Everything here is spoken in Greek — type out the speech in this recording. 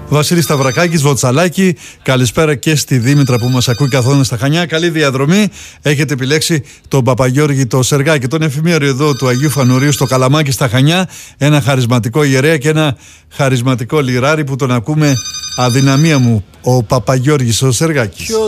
Βασίλη Σταυρακάκης, Βοτσαλάκη. Καλησπέρα και στη Δήμητρα που μας ακούει καθόνα στα Χανιά. Καλή διαδρομή. Έχετε επιλέξει τον Παπαγιώργη το Σεργάκη, τον εφημέριο εδώ του Αγίου Φανουρίου στο Καλαμάκι στα Χανιά. Ένα χαρισματικό ιερέα και ένα χαρισματικό λιράρι που τον ακούμε αδυναμία μου, ο Παπαγιώργης ο Σεργάκης.